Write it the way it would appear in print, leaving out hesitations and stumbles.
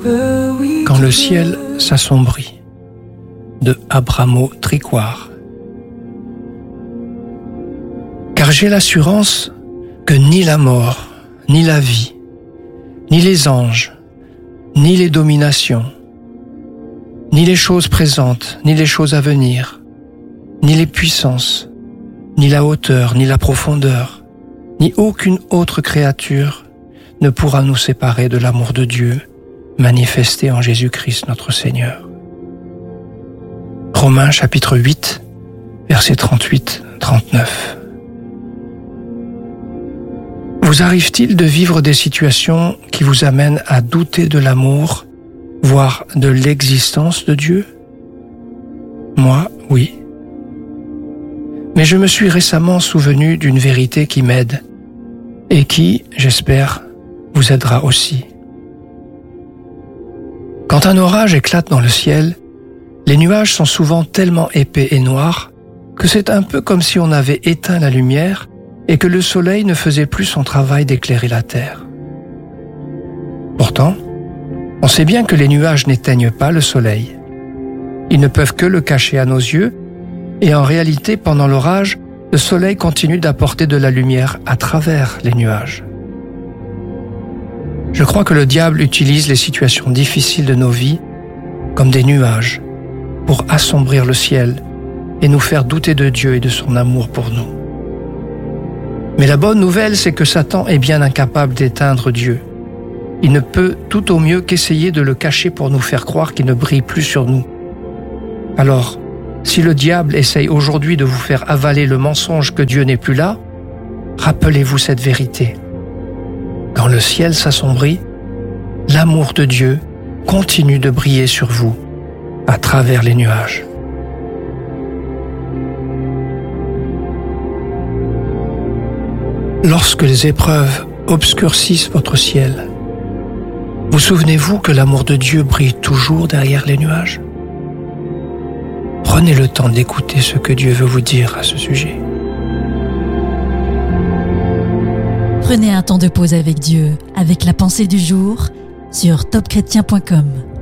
Quand le ciel s'assombrit, de Abramo Tricoire. Car j'ai l'assurance que ni la mort, ni la vie, ni les anges, ni les dominations, ni les choses présentes, ni les choses à venir, ni les puissances, ni la hauteur, ni la profondeur, ni aucune autre créature ne pourra nous séparer de l'amour de Dieu manifesté en Jésus-Christ notre Seigneur. Romains chapitre 8, versets 38-39. Vous arrive-t-il de vivre des situations qui vous amènent à douter de l'amour, voire de l'existence de Dieu? Moi, oui. Mais je me suis récemment souvenu d'une vérité qui m'aide et qui, j'espère, vous aidera aussi. Quand un orage éclate dans le ciel, les nuages sont souvent tellement épais et noirs que c'est un peu comme si on avait éteint la lumière et que le soleil ne faisait plus son travail d'éclairer la terre. Pourtant, on sait bien que les nuages n'éteignent pas le soleil. Ils ne peuvent que le cacher à nos yeux, et en réalité, pendant l'orage, le soleil continue d'apporter de la lumière à travers les nuages. Je crois que le diable utilise les situations difficiles de nos vies comme des nuages pour assombrir le ciel et nous faire douter de Dieu et de son amour pour nous. Mais la bonne nouvelle, c'est que Satan est bien incapable d'éteindre Dieu. Il ne peut tout au mieux qu'essayer de le cacher pour nous faire croire qu'il ne brille plus sur nous. Alors, si le diable essaye aujourd'hui de vous faire avaler le mensonge que Dieu n'est plus là, rappelez-vous cette vérité. Quand le ciel s'assombrit, l'amour de Dieu continue de briller sur vous à travers les nuages. Lorsque les épreuves obscurcissent votre ciel, vous souvenez-vous que l'amour de Dieu brille toujours derrière les nuages? Prenez le temps d'écouter ce que Dieu veut vous dire à ce sujet. Prenez un temps de pause avec Dieu, avec la pensée du jour sur topchrétien.com.